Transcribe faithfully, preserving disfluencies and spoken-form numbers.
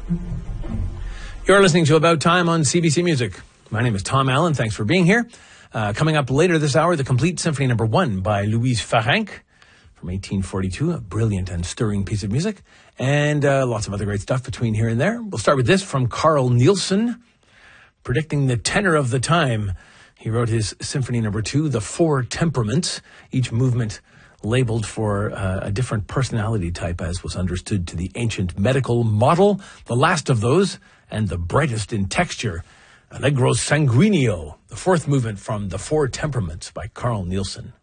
You're listening to About Time on C B C Music. My name is Tom Allen. Thanks for being here. Uh, coming up later this hour, the Complete Symphony Number One by Louise Farenc from eighteen forty-two, a brilliant and stirring piece of music, and uh, lots of other great stuff between here and there. We'll start with this from Carl Nielsen, predicting the tenor of the time. He wrote his Symphony Number Two, The Four Temperaments, each movement labeled for uh, a different personality type, as was understood to the ancient medical model. The last of those, and the brightest in texture, Allegro Sanguineo, the fourth movement from The Four Temperaments by Carl Nielsen.